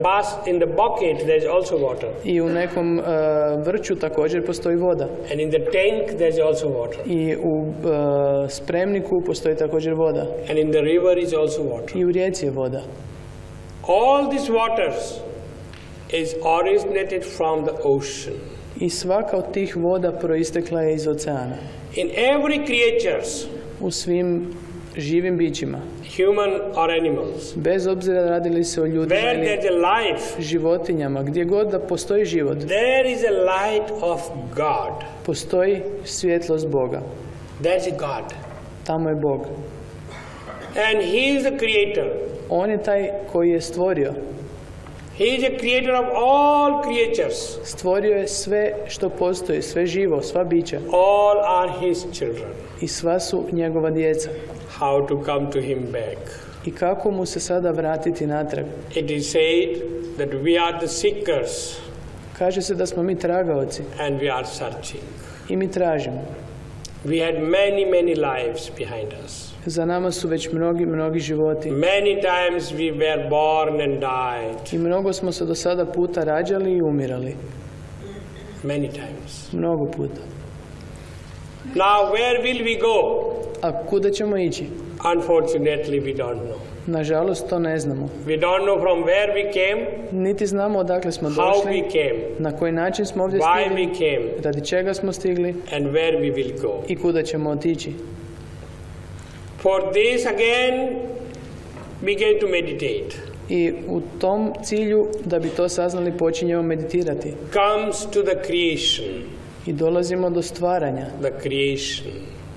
In the bucket there is also water. I u nekom vrču također postoji voda. And in the tank there is also water. I u spremniku postoji također voda. And in the river is also water. I u rijeci je voda. All these waters is originated from the ocean. I svaka od tih voda proistekla je iz oceana. In every creatures, u svim živim bićima, human or animals, bez obzira radili se o ljudima where there's a life, životinjama, gdje god da postoji život, there is a light of God. Postoji svjetlost Boga. That's God. Tamo je Bog. And He is the creator. On je taj koji je stvorio. He is the creator of all creatures. Stvorio je sve što postoji, sve živo, sva bića. All are His children. I sva su njegova djeca. How to come to Him back? I kako mu se sada vratiti natrag? It is said that we are the seekers. Kaže se da smo mi tragaoci. And we are searching. I mi tražimo. We had many lives behind us. Za nama su već mnogi životi. Many times we were born and died. I mnogo smo se do sada puta rađali i umirali. Many times. Mnogo puta. Now where will we go? A kuda ćemo ići? Unfortunately we don't know. Nažalost to ne znamo. We don't know from where we came. Niti znamo odakle smo došli. How we came. Na koji način smo ovdje Why stigli. we came. Radi čega smo stigli. And where we will go. I kuda ćemo otići. For this again begin to meditate. I u tom cilju, da bi to saznali, počinjemo meditirati. Comes to the creation. I dolazimo do stvaranja. The creation.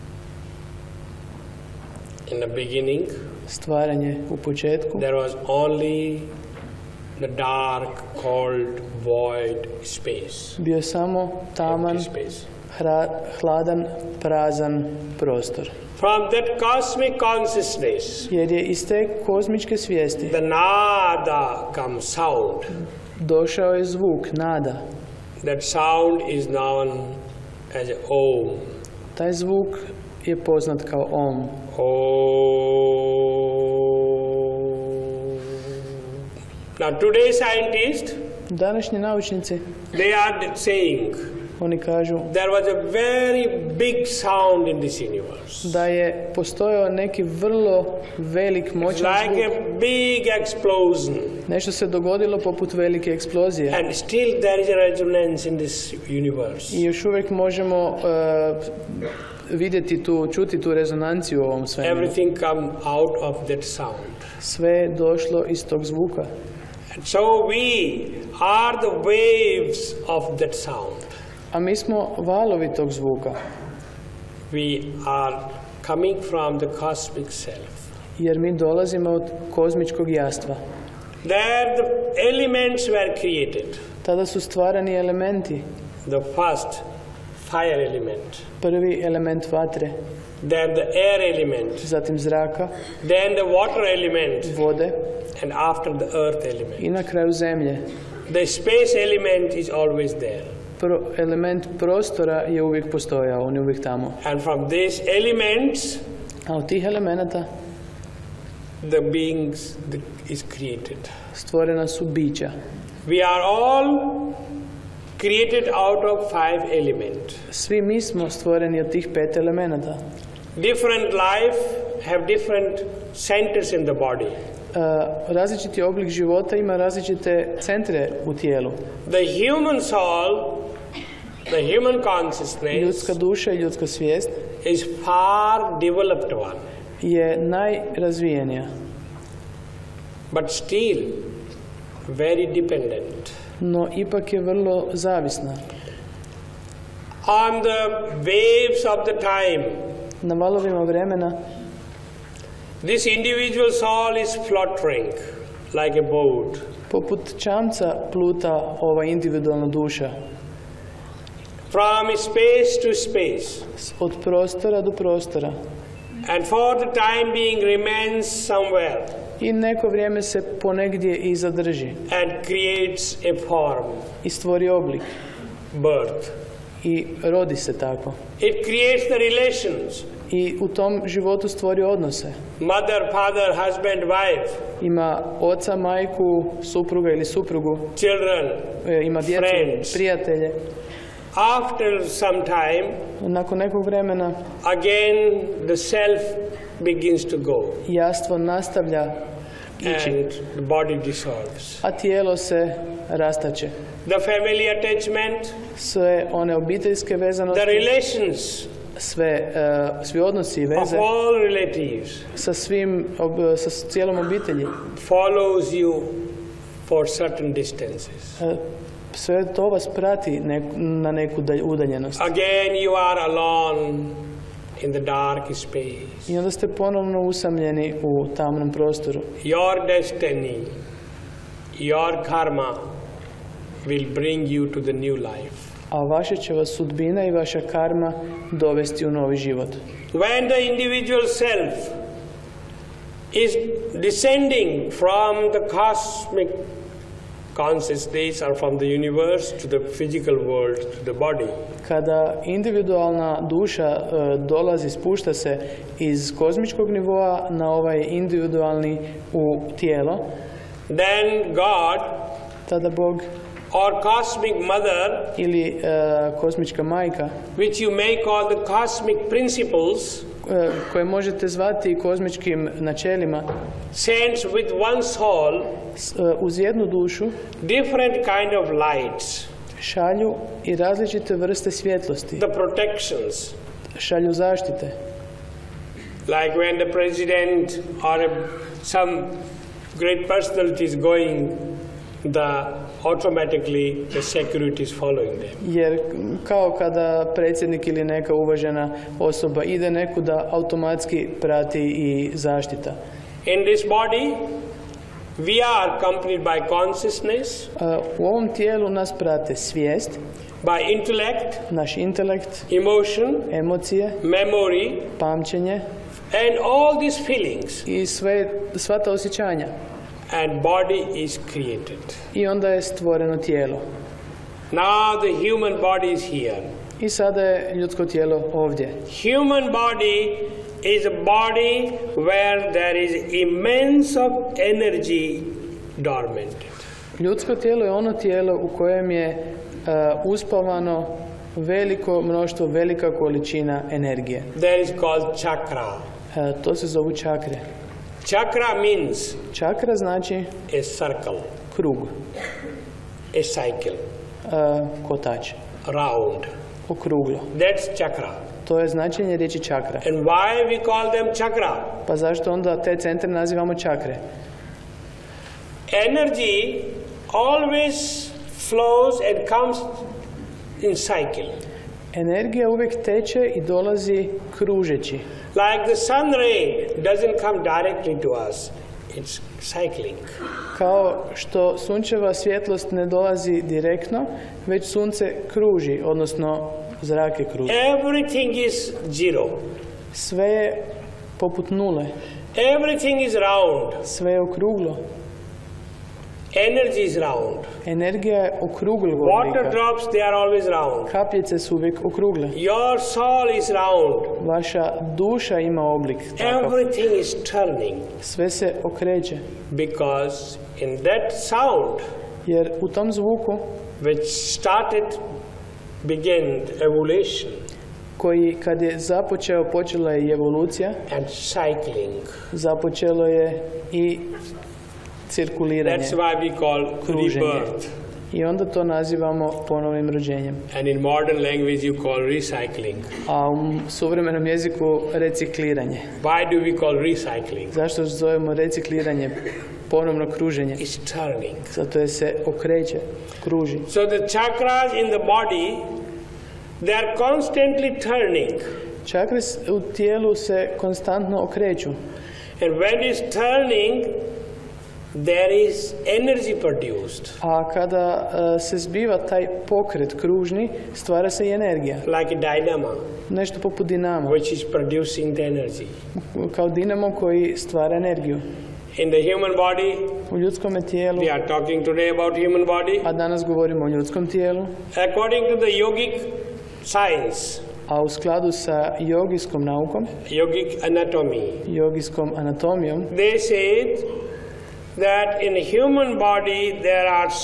In the beginning, stvaranje u početku, there was only the dark, cold, void space. Bio je samo taman, hladan, prazan prostor. From that cosmic consciousness, jer je iz te kozmičke svijesti, the nada comes sound. Došao je zvuk, nada. That sound is known as Om. Taj zvuk je poznat kao Om. Now today scientists, današnji naučnici, they are saying, oni kažu, there was a very big sound in this universe. Da je postojao neki vrlo velik, moćan zvuk. Like a big explosion. Nešto se dogodilo poput velike eksplozije. And still there is a resonance in this universe. I još uvijek možemo vidjeti čuti tu rezonanciju u ovom svemiru. Everything come out of that sound. Sve je došlo iz tog zvuka. And so we are the waves of that sound. A mi smo valovi tog zvuka. We are coming from the cosmic self. Jer mi dolazimo od kozmičkog jastva. There the elements were created. Tada su stvarani elementi. The first fire element. Prvi element vatre. Then the air element. Zatim zraka. Then the water element. Vode. And after the earth element. I na kraju zemlje. The space element is always there. Element prostora je uvijek postojao, on je uvijek tamo. And from these elements, a od tih elemenata, the beings is created. Stvorena su bića. We are all created out of 5 elements. Svi mi smo stvoreni od tih 5 elemenata. Different life have different centers in the body. Različiti oblik života ima različite centre u tijelu. The human soul, the human consciousness, ljudska duša i ljudska svijest is far developed one. Je najrazvijenija. But still very dependent. No ipak je vrlo zavisna. On the waves of the time, na valovima vremena, this individual soul is fluttering like a boat. Poput čamca pluta ova individualna duša. From space to space. Od prostora do prostora. And for the time being remains somewhere. I neko vrijeme se ponegdje i zadrži. And creates a form. I stvori oblik. Birth. i rodi se tako. It creates the relations. I u tom životu stvori odnose. Mother, father, husband, wife. Ima oca, majku, supruga ili suprugu. Children, ima djecu, friends. Prijatelje. After some time, nakon nekog vremena, again the self begins to go. Jastvo nastavlja ići. And the body dissolves. A tijelo se rastače. The family attachment, sve one obiteljske vezanosti, the relations, svi odnosi i veze of all relatives, sa cijelom obitelji, follows you for certain distances. Sve to vas prati na neku udaljenost. Again you are alone in the dark space. I onda ste ponovno usamljeni u tamnom prostoru. Your destiny, your karma will bring you to the new life. A vaša će vas sudbina i vaša karma dovesti u novi život. When the individual self is descending from the cosmic consciousness or from the universe to the physical world, to the body. Kada individualna duša dolazi, spušta se iz kozmičkog nivoa na ovaj individualni u tijelo, then God, tada Bog, or cosmic mother, ili kozmička majka, which you may call the cosmic principles, koje možete zvati kozmičkim načelima, sends with one soul uz jednu dušu different kind of lights, šalju i različite vrste svjetlosti, the protections, šalju zaštite. Like when the president or some great personality is going, automatically the security is following them. Jer kao kada predsjednik ili neka uvažena osoba ide nekuda, automatski prati i zaštita. In this body, we are accompanied by consciousness, u ovom tijelu nas prate svijest, by intellect, naš intelekt, emotion, emocije, memory, pamćenje, and all these feelings. I sva ta osjećanja. And body is created. I onda je stvoreno tijelo. Now the human body is here. I sada je ljudsko tijelo ovdje. Human body is a body where there is immense of energy dormant. Ljudsko tijelo je ono tijelo u kojem je uspavano veliko mnoštvo, velika količina energije. That is called chakra. To se zovu čakre. Chakra means čakra znači a circle, krug, a cycle, kotač, round, okruglo. That's chakra. To je značenje riječi čakra. And why we call them chakra? Pa zašto onda te centre nazivamo čakre? Energy always flows and comes in cycle. Energija uvijek teče i dolazi kružeći. Like the sun ray doesn't come directly to us, it's cycling. Kao što sunčeva svjetlost ne dolazi direktno, već sunce kruži, odnosno zrake kruži. Everything is zero. Sve je poput nule. Everything is round. Sve je okruglo. Energy is round. Energija je okruglog oblika. Water drops, they are always round. Kapljice su uvijek okrugle. Your soul is round. Vaša duša ima oblik takav. Everything is turning. Sve se okreće. Because in that sound, jer u tom zvuku, which began evolution, koji kad je započeo, počela je evolucija, and cycling. Započelo je i cirkuliranje. That's why we call rebirth. I onda to nazivamo ponovnim rođenjem. And in modern language you call recycling. A u suvremenom jeziku recikliranje. Why do we call recycling? Zašto zovemo recikliranje ponovno kruženje? It's turning. Zato je se okreće, kruži. So the chakras in the body, they are constantly turning. Čakre u tijelu se konstantno okreću. And when it's turning, there is energy produced. A kada se zbiva taj pokret kružni, stvara se i energija. Like a dynamo. Nešto poput dinama. Which is producing the energy. Kao dinamo koji stvara energiju. In the human body, u ljudskom tijelu, we are talking today about human body. A danas govorimo o ljudskom tijelu. According to the yogic science, a u skladu sa jogijskom naukom, yogic anatomy, jogijskom anatomijom, they said that in a human body there are